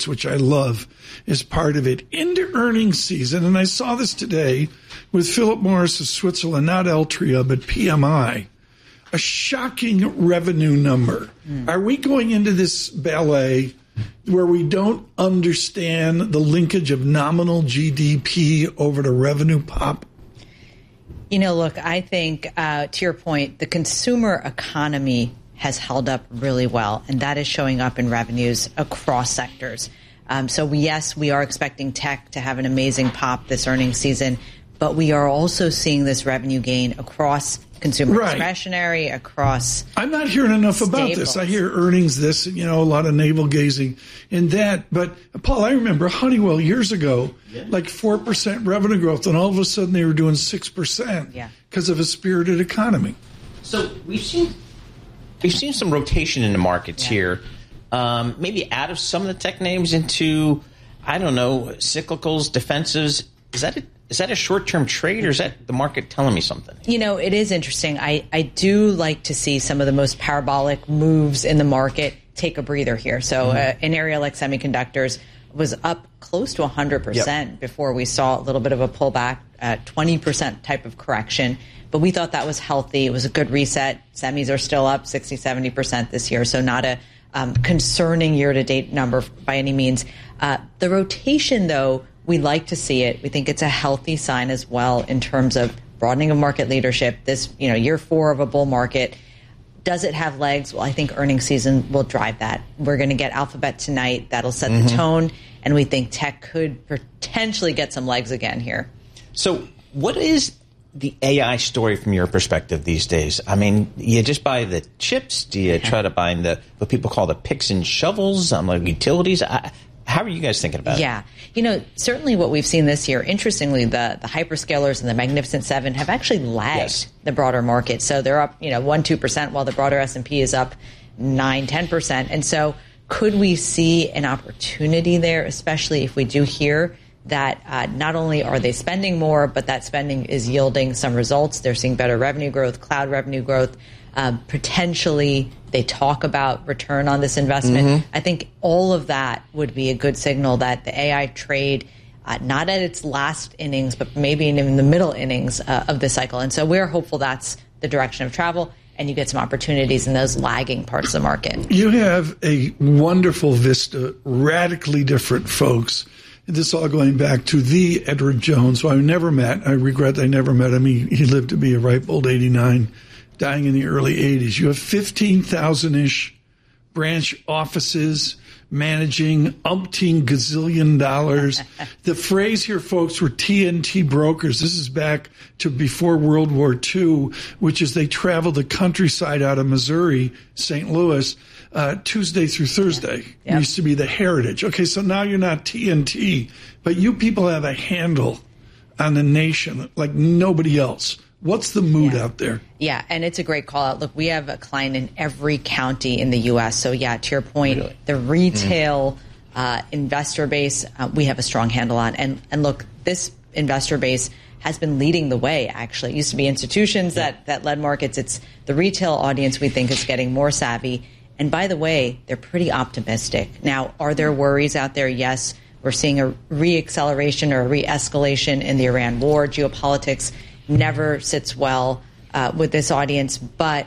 which I love, is part of it, into earnings season. And I saw this today with Philip Morris of Switzerland, not Altria, but PMI, a shocking revenue number. Are we going into this ballet where we don't understand the linkage of nominal GDP over to revenue pop? You know, look, I think, to your point, the consumer economy has held up really well, and that is showing up in revenues across sectors. Yes, we are expecting tech to have an amazing pop this earnings season, but we are also seeing this revenue gain across consumer discretionary, across I'm not hearing enough about this. I hear earnings this, a lot of navel gazing in that. But, Paul, I remember Honeywell years ago, like 4% revenue growth, and all of a sudden they were doing 6% because of a spirited economy. So we've seen some rotation in the markets here, maybe out of some of the tech names into, I don't know, cyclicals, defensives. Is that a short-term trade, or is that the market telling me something? It is interesting. I do like to see some of the most parabolic moves in the market take a breather here. So an area like semiconductors was up close to 100% before we saw a little bit of a pullback, 20% type of correction. But we thought that was healthy. It was a good reset. Semis are still up 60, 70% this year. So not a concerning year-to-date number by any means. The rotation, though, we like to see it. We think it's a healthy sign as well in terms of broadening of market leadership. This, year 4 of a bull market. Does it have legs? Well, I think earnings season will drive that. We're going to get Alphabet tonight. That'll set the tone. And we think tech could potentially get some legs again here. So what is the AI story from your perspective these days? I mean, you just buy the chips? Do you try to buy what people call the picks and shovels, like utilities? How are you guys thinking about it? Certainly what we've seen this year, interestingly, the hyperscalers and the Magnificent Seven have actually lagged the broader market. So they're up, 1-2%, while the broader S&P is up 9-10%. And so could we see an opportunity there, especially if we do hear that not only are they spending more, but that spending is yielding some results. They're seeing better revenue growth, cloud revenue growth. Potentially they talk about return on this investment. I think all of that would be a good signal that the AI trade, not at its last innings, but maybe in the middle innings of this cycle. And so we're hopeful that's the direction of travel, and you get some opportunities in those lagging parts of the market. You have a wonderful vista, radically different folks. This all going back to the Edward Jones, who I never met. I regret I never met him. He lived to be a ripe old 89. Dying in the early 80s. You have 15,000-ish branch offices managing umpteen gazillion dollars. The phrase here, folks, were TNT brokers. This is back to before World War II, which is they travel the countryside out of Missouri, St. Louis, Tuesday through Thursday. It used to be the Heritage. Okay, so now you're not TNT, but you people have a handle on the nation like nobody else. What's the mood out there? Yeah, and it's a great call out. Look, we have a client in every county in the U.S. So, to your point, the retail investor base, we have a strong handle on. And look, this investor base has been leading the way, actually. It used to be institutions that led markets. It's the retail audience we think is getting more savvy. And by the way, they're pretty optimistic. Now, are there worries out there? Yes. We're seeing a re-acceleration or a re-escalation in the Iran war. Geopolitics never sits well with this audience, but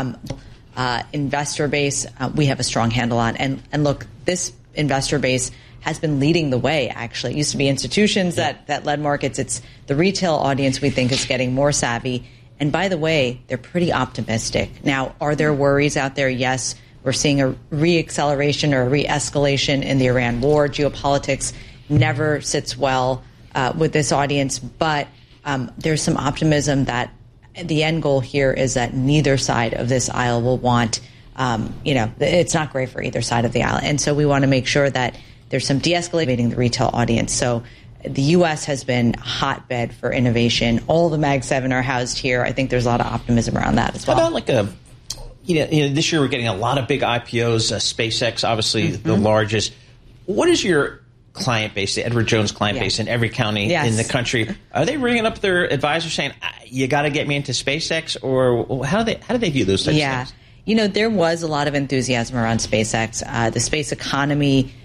investor base, we have a strong handle on. And look, this investor base has been leading the way, actually. It used to be institutions that led markets. It's the retail audience we think is getting more savvy. And by the way, they're pretty optimistic. Now, are there worries out there? Yes. We're seeing a re-acceleration or a re-escalation in the Iran war. Geopolitics never sits well with this audience, but there's some optimism that the end goal here is that neither side of this aisle will want, it's not great for either side of the aisle. And so we want to make sure that there's some de-escalating the retail audience. So the U.S. has been a hotbed for innovation. All the Mag 7 are housed here. I think there's a lot of optimism around that as well. How about this year we're getting a lot of big IPOs, SpaceX, obviously the largest. What is your client base, the Edward Jones client base in every county in the country? Are they ringing up their advisors saying, you got to get me into SpaceX? Or how do they view those types of things? There was a lot of enthusiasm around SpaceX. The space economy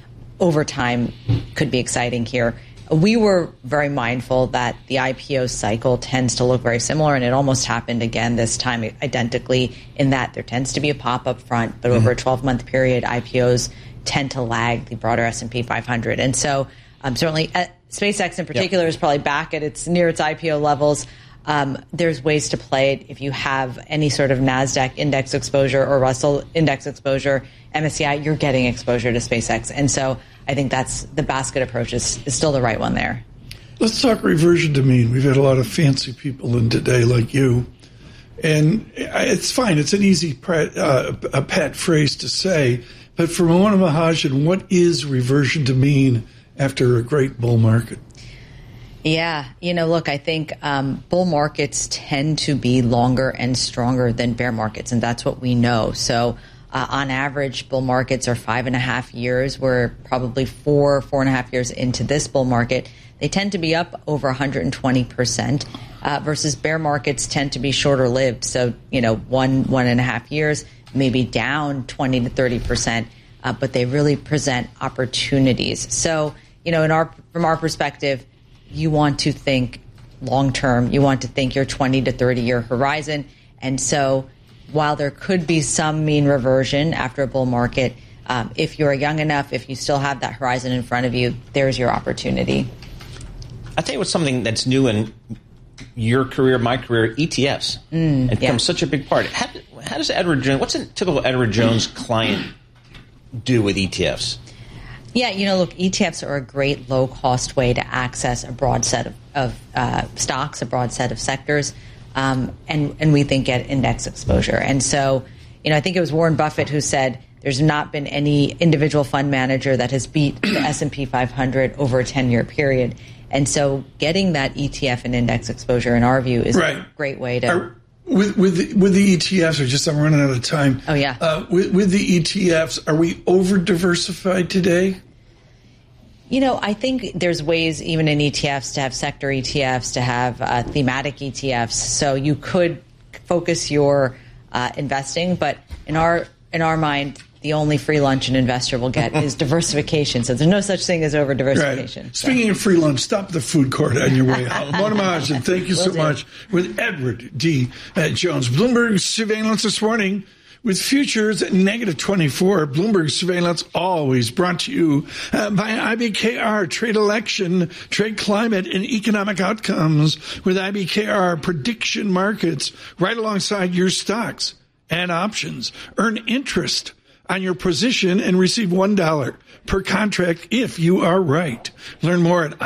over time could be exciting here. We were very mindful that the IPO cycle tends to look very similar, and it almost happened again this time identically in that there tends to be a pop up front, but over a 12-month period, IPOs tend to lag the broader S&P 500. And so certainly SpaceX in particular is probably back at near its IPO levels. There's ways to play it. If you have any sort of NASDAQ index exposure or Russell index exposure, MSCI, you're getting exposure to SpaceX. And so I think that's the basket approach is still the right one there. Let's talk reversion to mean. We've had a lot of fancy people in today like you. And it's fine. It's an easy a pet phrase to say. But for Mona Mahajan, what is reversion to mean after a great bull market? Yeah. Look, I think bull markets tend to be longer and stronger than bear markets, and that's what we know. So on average, bull markets are 5.5 years. We're probably 4.5 years into this bull market. They tend to be up over 120%, versus bear markets tend to be shorter lived. So, 1.5 years, maybe down 20 to 30%, but they really present opportunities. So, from our perspective, you want to think long term. You want to think your 20 to 30 year horizon. And so while there could be some mean reversion after a bull market, if you're young enough, if you still have that horizon in front of you, there's your opportunity. I'll tell you what's something that's new in your career, my career, ETFs. It becomes such a big part. How does Edward Jones, what's a typical Edward Jones client do with ETFs? Yeah, look, ETFs are a great low-cost way to access a broad set of stocks, a broad set of sectors, and we think get index exposure. And so, I think it was Warren Buffett who said there's not been any individual fund manager that has beat the S&P 500 over a 10-year period. And so getting that ETF and index exposure, in our view, is a great way to... With the ETFs, I'm running out of time. Oh, yeah. With the ETFs, are we over-diversified today? I think there's ways even in ETFs to have sector ETFs, to have thematic ETFs. So you could focus your investing, but in our mind, the only free lunch an investor will get is diversification. So there's no such thing as over-diversification. Right. Speaking of free lunch, stop at the food court on your way out. Mona Mahajan, thank you so much. With Edward D. Jones. Bloomberg surveillance this morning with futures at -24. Bloomberg surveillance always brought to you by IBKR. Trade election, trade climate, and economic outcomes with IBKR prediction markets right alongside your stocks and options. Earn interest on your position and receive $1 per contract if you are right. Learn more at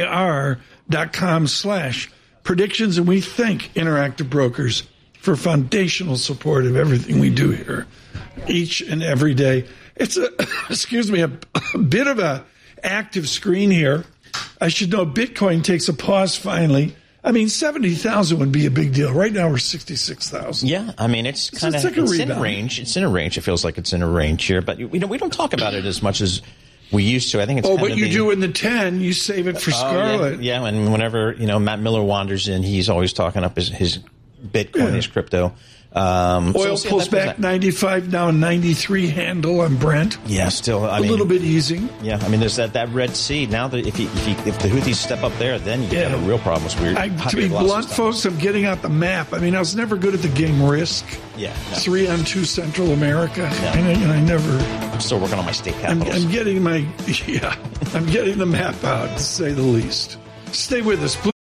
ibkr.com/predictions. And we thank Interactive Brokers for foundational support of everything we do here each and every day. It's a bit of a active screen here. I should know Bitcoin takes a pause finally. 70,000 would be a big deal. Right now we're 66,000. Yeah, it's kind of in a range. It's in a range. It feels like it's in a range here, but we don't talk about it as much as we used to. I think it's but you do in the 10, you save it for Scarlet. Yeah, and whenever Matt Miller wanders in, he's always talking up his Bitcoin, his crypto. Oil pulls back 95, now 93 handle on Brent. Yeah, still a little bit easing. Yeah, there's that Red Sea. Now that if the Houthis step up there, then you have a real problem. To be blunt, folks, I'm getting out the map. I was never good at the game Risk. Yeah, 3 on 2 Central America. No. And I never. I'm still working on my state capitals. I'm getting the map out, to say the least. Stay with us.